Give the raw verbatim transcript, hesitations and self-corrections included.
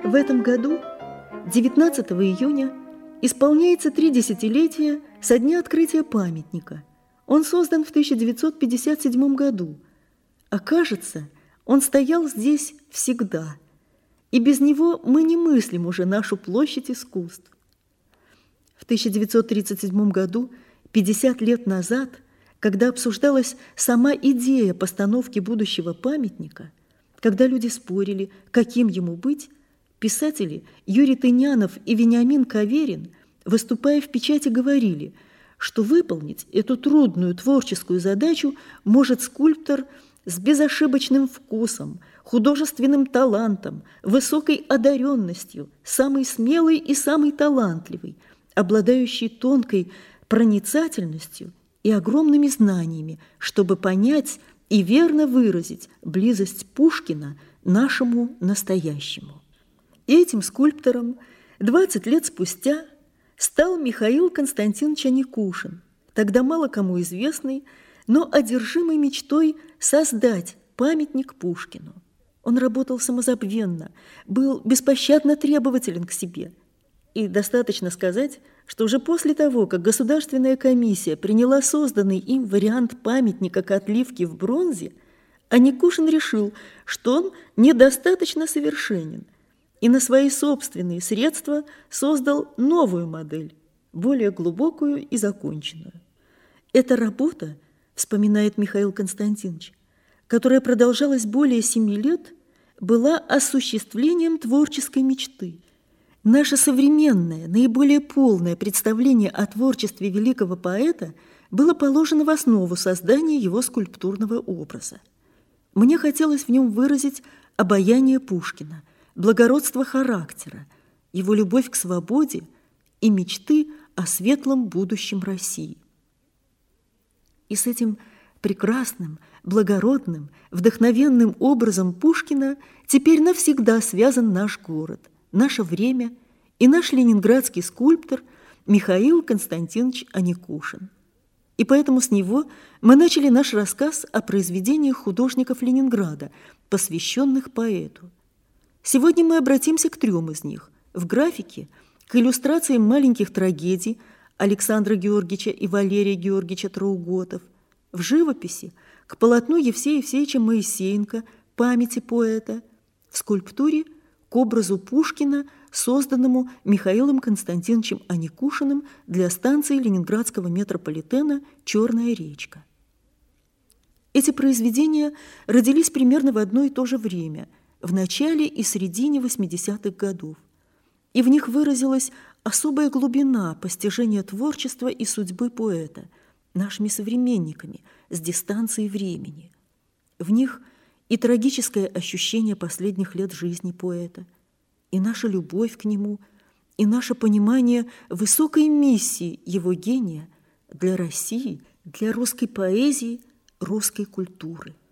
В этом году, девятнадцатого июня, исполняется три десятилетия со дня открытия памятника. Он создан в тысяча девятьсот пятьдесят седьмом году. А кажется, он стоял здесь всегда. И без него мы не мыслим уже нашу площадь искусств. В тысяча девятьсот тридцать седьмом году, пятьдесят лет назад, когда обсуждалась сама идея постановки будущего памятника, когда люди спорили, каким ему быть, писатели Юрий Тынянов и Вениамин Каверин, выступая в печати, говорили, что выполнить эту трудную творческую задачу может скульптор с безошибочным вкусом, художественным талантом, высокой одаренностью, самый смелый и самый талантливый, обладающий тонкой проницательностью и огромными знаниями, чтобы понять и верно выразить близость Пушкина нашему настоящему. Этим скульптором двадцать лет спустя стал Михаил Константинович Аникушин, тогда мало кому известный, но одержимый мечтой создать памятник Пушкину. Он работал самозабвенно, был беспощадно требователен к себе. И достаточно сказать, что уже после того, как Государственная комиссия приняла созданный им вариант памятника к отливке в бронзе, Аникушин решил, что он недостаточно совершенен, и на свои собственные средства создал новую модель, более глубокую и законченную. Эта работа, вспоминает Михаил Константинович, которая продолжалась более семи лет, была осуществлением творческой мечты. Наше современное, наиболее полное представление о творчестве великого поэта было положено в основу создания его скульптурного образа. Мне хотелось в нем выразить обаяние Пушкина, благородство характера, его любовь к свободе и мечты о светлом будущем России. И с этим прекрасным, благородным, вдохновенным образом Пушкина теперь навсегда связан наш город, наше время и наш ленинградский скульптор Михаил Константинович Аникушин. И поэтому с него мы начали наш рассказ о произведениях художников Ленинграда, посвященных поэту. Сегодня мы обратимся к трем из них. В графике к иллюстрациям маленьких трагедий Александра Георгиевича и Валерия Георгиевича Трауготов, в живописи к полотну Евсея Евсеевича Моисеенко «Памяти поэта», в скульптуре к образу Пушкина, созданному Михаилом Константиновичем Аникушиным для станции ленинградского метрополитена «Черная речка». Эти произведения родились примерно в одно и то же время, в начале и середине восьмидесятых годов, и в них выразилась особая глубина постижения творчества и судьбы поэта нашими современниками с дистанции времени. В них и трагическое ощущение последних лет жизни поэта, и наша любовь к нему, и наше понимание высокой миссии его гения для России, для русской поэзии, русской культуры.